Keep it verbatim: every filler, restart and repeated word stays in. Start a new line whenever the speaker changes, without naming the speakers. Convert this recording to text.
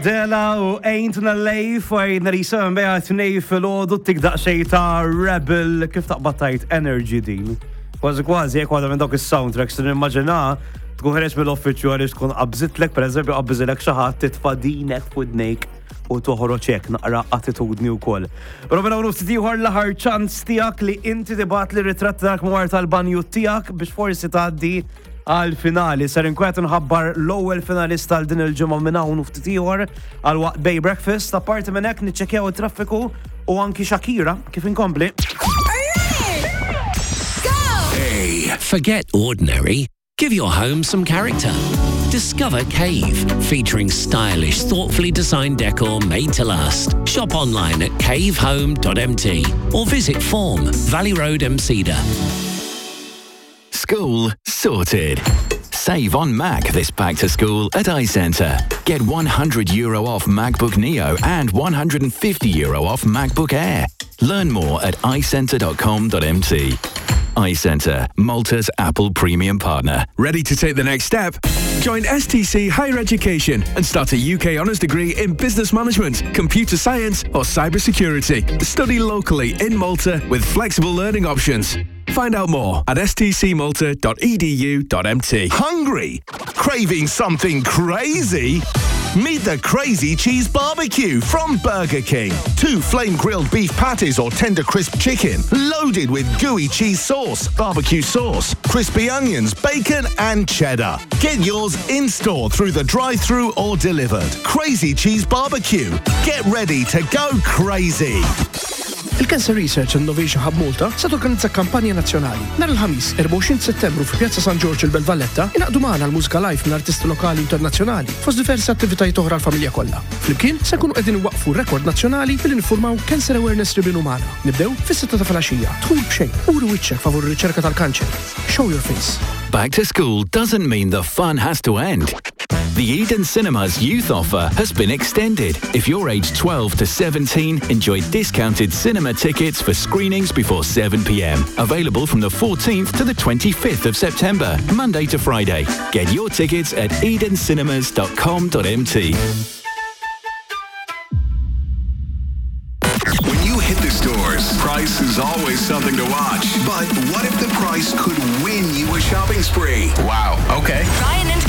Dela u Ain't Na Lejf, u Ain't Na Risam beħat nejf l-ħodu t-tikdaq xej ta' Rebel, kif taqbattajt Energy din. Kważi kważi, jek għadha minn dawk il-soundtracks, n-immagina, tkun ħereġ mill-offiċju għalix tkun qabżitlek, per eżempju, qabżilek xaħat titfa' dinek f'udnejk u toħroġ hekk naqra attitudni wkoll. Però minn hawn ftit ieħor l-aħħar ċans tiegħek li inti tibgħat li ritratt dak mwar tal-banju tiegħek biex forsi tgħaddi għal-finali. Ser inkwet nħabbar l-ewwel finalista għal din il-ġimgħa minn hawn ftit ieħor għal waqt Bay Breakfast. Apparti minn hekk niċċekkjaw it-traffiku u anki Shakira kif inkompli.
Hey, forget ordinary. Give your home some character. Discover Cave, featuring stylish, thoughtfully designed decor made to last. Shop online at cave home dot m t or visit Form, Valley Road, Mceda.
School sorted. Save on Mac this back to school at iCentre. Get one hundred euro off MacBook Neo and one hundred fifty euro off MacBook Air. Learn more at i centre dot com dot m t. iCentre, Malta's Apple Premium Partner.
Ready to take the next step? Join S T C Higher Education and start a U K honours degree in Business Management, Computer Science or Cybersecurity. Study locally in Malta with flexible learning options. Find out more at s t c malta dot e d u dot m t.
Hungry? Craving something crazy? Meet the Crazy Cheese Barbecue from Burger King. Two flame-grilled beef patties or tender crisp chicken, loaded with gooey cheese sauce, barbecue sauce, crispy onions, bacon and cheddar. Get yours in-store through the drive-thru or delivered. Crazy Cheese Barbecue. Get ready to go crazy.
Il-Cancer Research and Innovation Hub Malta se torganizza kampanja nazzjonali. Nhar il-ħamis, erba' għoxrin Settembru fi Pjazza San Giorgio il-Belvalletta, inaqdu magħna l-mużika live minn artisti lokali u internazzjonali fost diversi attivitajiet oħra l-familja kollha. Flimkien se nkunu qegħdin iwaqfu rekord nazzjonali billi niffurmaw Cancer Awareness Ribbon magħna. Nibdew fis-sitta ta' filgħaxija. Dħul b'xejn, uri wiċċek favur ir-riċerka tal-kanċer. Show your face.
Back to school doesn't mean the fun has to end. The Eden Cinemas youth offer has been extended. If you're aged twelve to seventeen, enjoy discounted cinema tickets for screenings before seven p m. Available from the fourteenth to the twenty-fifth of September, Monday to Friday. Get your tickets at eden cinemas dot com dot m t.
When you hit the stores, price is always something to watch. But what if the price could win you a shopping spree? Wow, okay.
Ryan and